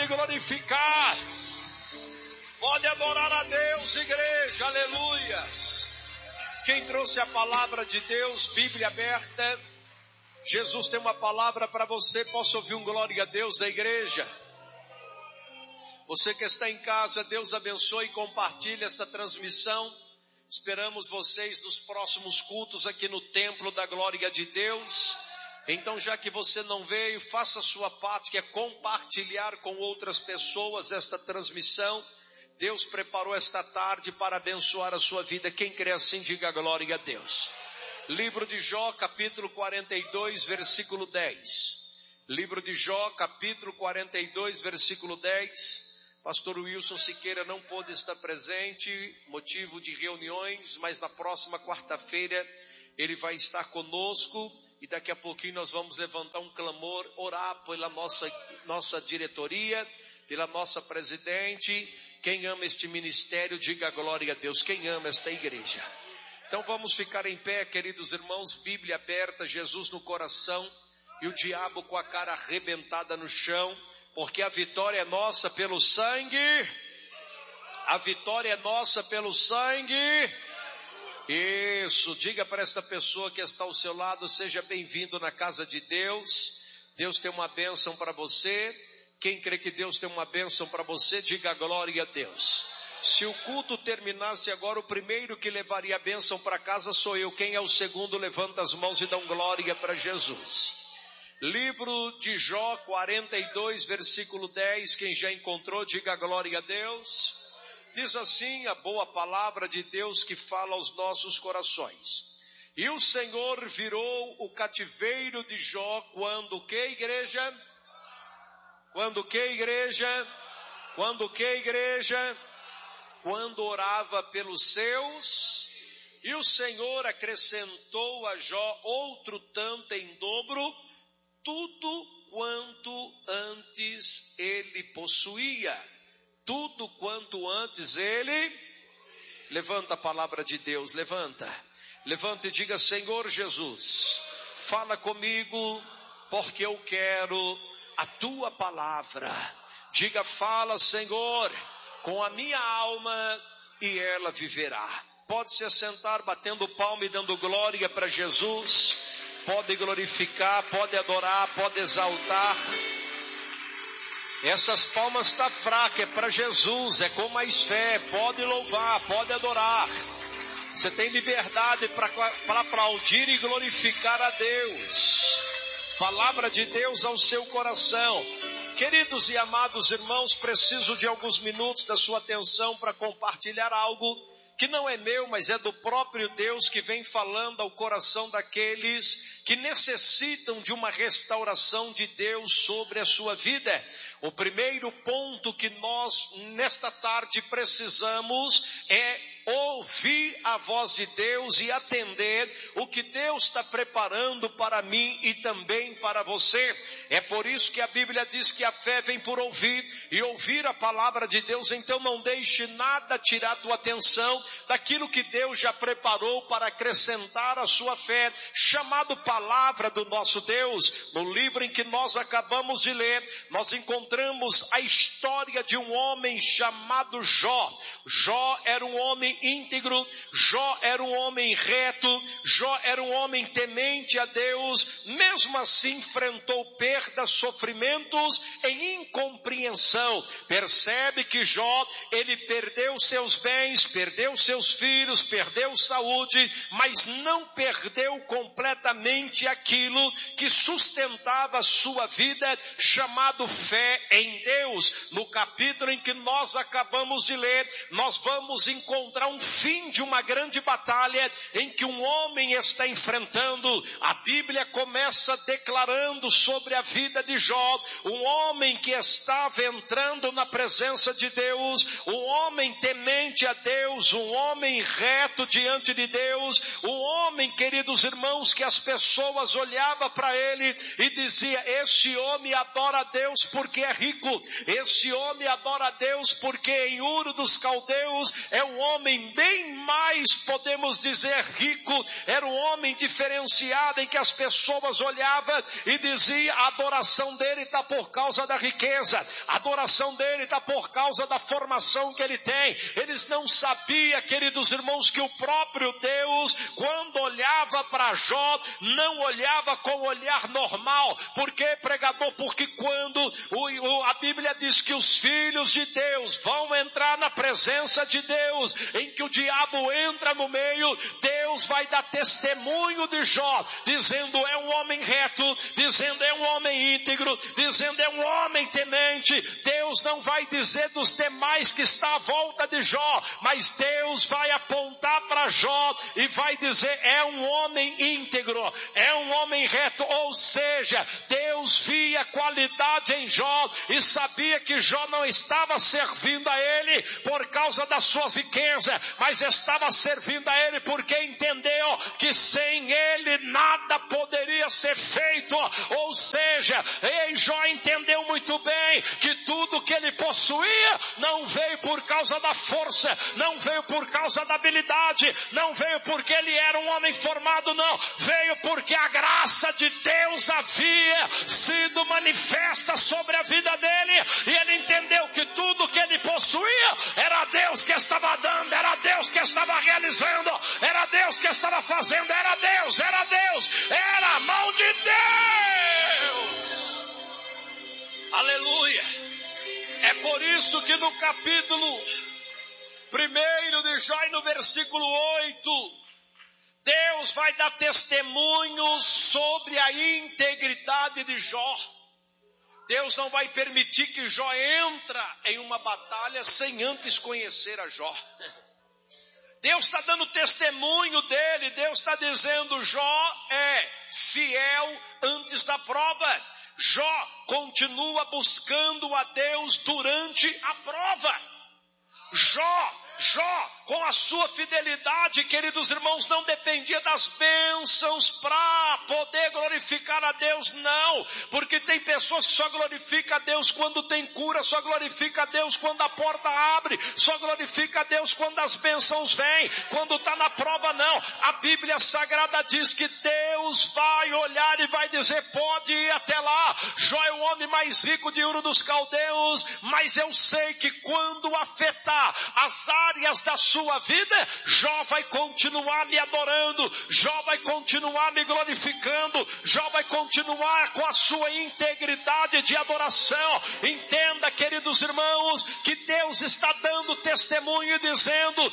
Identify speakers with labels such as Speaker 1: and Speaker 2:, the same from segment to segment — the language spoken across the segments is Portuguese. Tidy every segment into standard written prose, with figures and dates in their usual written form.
Speaker 1: glorificar. Pode adorar a Deus, igreja, aleluias. Quem trouxe a palavra de Deus, Bíblia aberta. Jesus tem uma palavra para você. Posso ouvir um glória a Deus da igreja? Você que está em casa, Deus abençoe e compartilhe esta transmissão. Esperamos vocês nos próximos cultos aqui no templo da glória de Deus. Então, já que você não veio, faça a sua parte, que é compartilhar com outras pessoas esta transmissão. Deus preparou esta tarde para abençoar a sua vida. Quem crê assim, diga glória a Deus. Livro de Jó, capítulo 42, versículo 10. Livro de Jó, capítulo 42, versículo 10. Pastor Wilson Siqueira não pôde estar presente, motivo de reuniões, mas na próxima quarta-feira ele vai estar conosco e daqui a pouquinho nós vamos levantar um clamor, orar pela nossa diretoria, pela nossa presidente. Quem ama este ministério, diga glória a Deus. Quem ama esta igreja? Então vamos ficar em pé, queridos irmãos, Bíblia aberta, Jesus no coração e o diabo com a cara arrebentada no chão. Porque a vitória é nossa pelo sangue. A vitória é nossa pelo sangue. Isso, diga para esta pessoa que está ao seu lado, seja bem-vindo na casa de Deus. Deus tem uma bênção para você. Quem crê que Deus tem uma bênção para você, diga glória a Deus. Se o culto terminasse agora, o primeiro que levaria a bênção para casa sou eu. Quem é o segundo, levanta as mãos e dá glória para Jesus. Livro de Jó 42, versículo 10, quem já encontrou, diga glória a Deus. Diz assim a boa palavra de Deus que fala aos nossos corações. E o Senhor virou o cativeiro de Jó quando o que, igreja? Quando o que, igreja? Quando o que, igreja? Quando orava pelos seus. E o Senhor acrescentou a Jó outro tanto em dobro, tudo quanto antes ele possuía. Tudo quanto antes ele. Levanta a palavra de Deus, levanta. Levanta e diga: Senhor Jesus, fala comigo, porque eu quero a tua palavra. Diga: fala, Senhor, com a minha alma e ela viverá. Pode se assentar, batendo palma e dando glória para Jesus. Pode glorificar, pode adorar, pode exaltar. Essas palmas estão fracas, é para Jesus, é com mais fé. Pode louvar, pode adorar. Você tem liberdade para aplaudir e glorificar a Deus. Palavra de Deus ao seu coração. Queridos e amados irmãos, preciso de alguns minutos da sua atenção para compartilhar algo que não é meu, mas é do próprio Deus, que vem falando ao coração daqueles que necessitam de uma restauração de Deus sobre a sua vida. O primeiro ponto que nós nesta tarde precisamos é ouvir a voz de Deus e atender o que Deus está preparando para mim e também para você. É por isso que a Bíblia diz que a fé vem por ouvir e ouvir a palavra de Deus. Então não deixe nada tirar a tua atenção daquilo que Deus já preparou para acrescentar a sua fé, chamado palavra do nosso Deus. No livro em que nós acabamos de ler, nós encontramos a história de um homem chamado Jó. Jó era um homem íntegro, Jó era um homem reto, Jó era um homem temente a Deus. Mesmo assim enfrentou perdas, sofrimentos e incompreensão. Percebe que Jó, ele perdeu seus bens, perdeu seus filhos, perdeu saúde, mas não perdeu completamente aquilo que sustentava a sua vida, chamado fé em Deus. No capítulo em que nós acabamos de ler, nós vamos encontrar um fim de uma grande batalha em que um homem está enfrentando. A Bíblia começa declarando sobre a vida de Jó, um homem que estava entrando na presença de Deus, um homem temente a Deus, um homem reto, reto diante de Deus, um homem, queridos irmãos, que as pessoas olhavam para ele e diziam: esse homem adora a Deus porque é rico, esse homem adora a Deus porque em Ur dos Caldeus é um homem bem mais, podemos dizer, rico, era um homem diferenciado, em que as pessoas olhavam e diziam: a adoração dele está por causa da riqueza, a adoração dele está por causa da formação que ele tem. Eles não sabiam, queridos irmãos, que o próprio Deus, quando olhava para Jó, não olhava com olhar normal. Por que, pregador? Porque quando a Bíblia diz que os filhos de Deus vão entrar na presença de Deus, em que o diabo entra no meio, Deus vai dar testemunho de Jó, dizendo: é um homem reto, dizendo: é um homem íntegro, dizendo: é um homem temente. Deus não vai dizer dos demais que está à volta de Jó, mas Deus vai apontar para Jó e vai dizer: é um homem íntegro, é um homem reto. Ou seja, Deus via qualidade em Jó e sabia que Jó não estava servindo a ele por causa das suas riquezas, mas estava servindo a ele porque entendeu que sem ele nada poderia ser feito. Ou seja, Jó entendeu muito bem que tudo que ele possuía não veio por causa da força, não veio por causa da habilidade, não veio porque ele era um homem formado, não, veio porque a graça de Deus havia sido manifesta sobre a vida dele, e ele entendeu que tudo que ele possuía era Deus que estava dando, era Deus que estava realizando, era Deus que estava fazendo, era Deus, era a mão de Deus. Aleluia. É por isso que no capítulo 1 de Jó, no versículo 8, Deus vai dar testemunho sobre a integridade de Jó. Deus não vai permitir que Jó entre em uma batalha sem antes conhecer a Jó. Deus está dando testemunho dele, Deus está dizendo: Jó é fiel antes da prova. Jó continua buscando a Deus durante a prova. Jó, com a sua fidelidade, queridos irmãos, não dependia das bênçãos para poder glorificar a Deus, não, porque tem pessoas que só glorificam a Deus quando tem cura, só glorifica a Deus quando a porta abre, só glorifica a Deus quando as bênçãos vêm, quando está na prova, não. A Bíblia Sagrada diz que Deus vai olhar e vai dizer: pode ir até lá, Jó é o homem mais rico de Ur dos Caldeus, mas eu sei que quando afetar as áreas da sua vida, Jó vai continuar me adorando, Jó vai continuar me glorificando, Jó vai continuar com a sua integridade de adoração. Entenda, queridos irmãos, que Deus está dando testemunho e dizendo: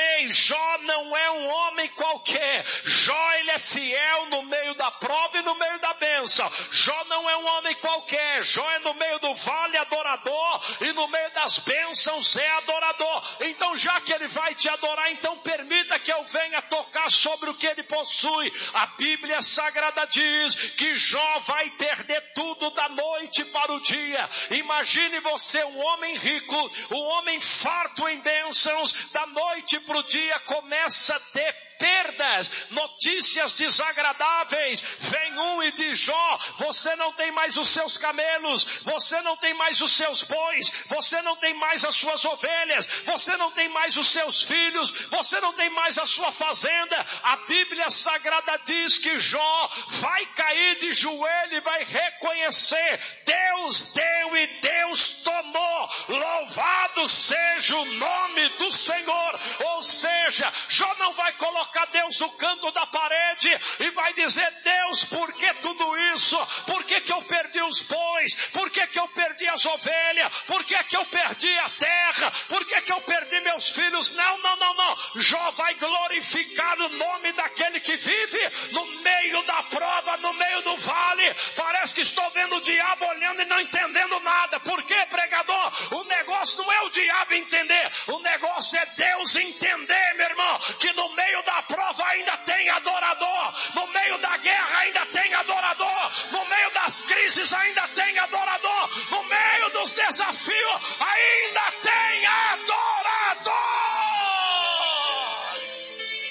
Speaker 1: Jó não é um homem qualquer, Jó ele é fiel no meio da prova e no meio da bênção. Jó não é um homem qualquer, Jó é no meio do vale adorador e no meio das bênçãos é adorador. Então, já que ele vai te adorar, então permita que eu venha tocar sobre o que ele possui. A Bíblia Sagrada diz que Jó vai perder tudo da noite para o dia. Imagine você, um homem rico, um homem farto em bênçãos, da noite para o dia começa a ter perdas, notícias desagradáveis. Vem um e diz: Jó, você não tem mais os seus camelos, você não tem mais os seus bois, você não tem mais as suas ovelhas, você não tem mais os seus filhos, você não tem mais a sua fazenda. A Bíblia Sagrada diz que Jó vai cair de joelho e vai reconhecer: Deus deu e Deus tomou, louvado seja o nome do Senhor. Ou seja, Jó não vai colocar Deus no canto da parede e vai dizer: Deus, por que tudo isso? Por que eu perdi os bois? Por que eu perdi as ovelhas? Por que eu perdi a terra? Por que eu perdi meus filhos? Não. Jó vai glorificar o nome daquele que vive no meio da prova, no meio do vale. Parece que estou vendo o diabo olhando e não entendendo nada. Por quê, pregador? O negócio não é o diabo entender, o negócio é Deus entender, meu irmão, que no meio da prova ainda tem adorador, no meio da guerra ainda tem adorador, no meio das crises ainda tem adorador, no meio dos desafios ainda tem adorador.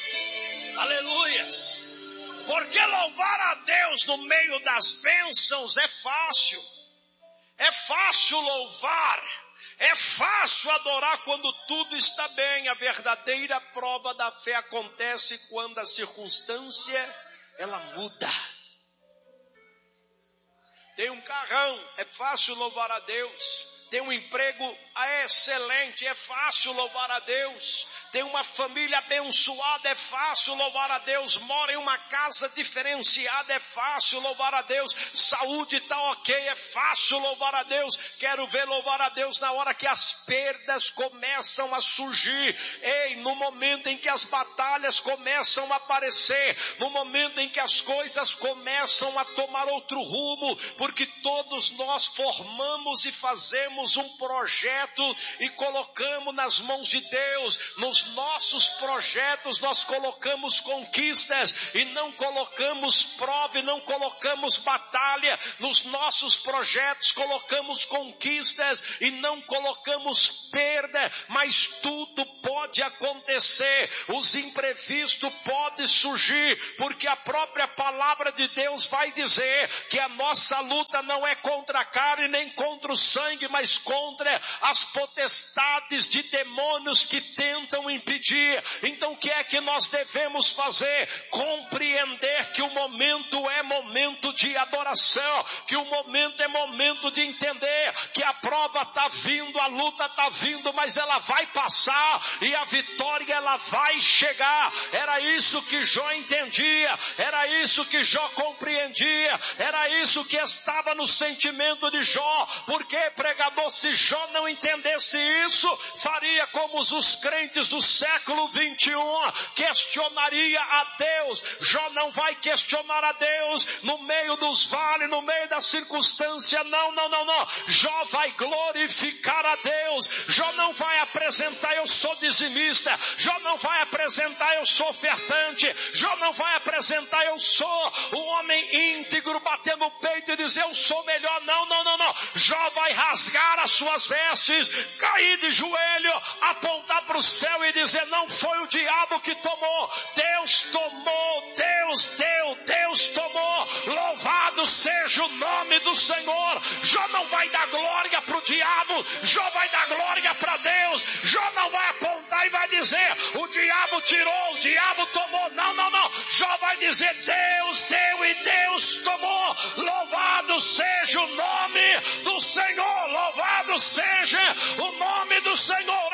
Speaker 1: Deus no meio das bênçãos é fácil. É fácil louvar. É fácil adorar quando tudo está bem. A verdadeira prova da fé acontece quando a circunstância, ela muda. Tem um carrão, é fácil louvar a Deus. Tem um emprego excelente, é fácil louvar a Deus. Tem uma família abençoada, é fácil louvar a Deus. Mora em uma casa diferenciada, é fácil louvar a Deus. Saúde está ok, é fácil louvar a Deus. Quero ver louvar a Deus na hora que as perdas começam a surgir. Ei, no momento em que as batalhas começam a aparecer, no momento em que as coisas começam a tomar outro rumo, porque todos nós formamos e fazemos um projeto e colocamos nas mãos de Deus. Nos nossos projetos nós colocamos conquistas e não colocamos prova e não colocamos batalha. Nos nossos projetos colocamos conquistas e não colocamos perda, mas tudo pode acontecer, os imprevistos podem surgir, porque a própria palavra de Deus vai dizer que a nossa luta não é contra a carne nem contra o sangue, mas contra as potestades de demônios que tentam impedir. Então o que é que nós devemos fazer? Compreender que o momento é momento de adoração, que o momento é momento de entender que a prova está vindo, a luta está vindo, mas ela vai passar e a vitória ela vai chegar. Era isso que Jó entendia, era isso que Jó compreendia, era isso que estava no sentimento de Jó. Porque, pregador, se Jó não entendesse isso, faria como os crentes do século 21, questionaria a Deus. Jó não vai questionar a Deus no meio dos vales, no meio da circunstância, não. Jó vai glorificar a Deus. Jó não vai apresentar eu sou dizimista, Jó não vai apresentar eu sou ofertante, Jó não vai apresentar eu sou um homem íntegro, batendo o peito e dizer eu sou melhor, não. Jó vai rasgar as suas vestes, cair de joelho, apontar para o céu e dizer, não foi o diabo que tomou, Deus tomou, Deus deu, Deus tomou, louvado seja o nome do Senhor. Jó não vai dar glória para o diabo, Jó vai dar glória para Deus. Jó não vai apontar e vai dizer, o diabo tirou, o diabo tomou, não. Jó vai dizer, Deus deu e Deus tomou, louvado seja o nome do Senhor, louvado seja o nome do Senhor.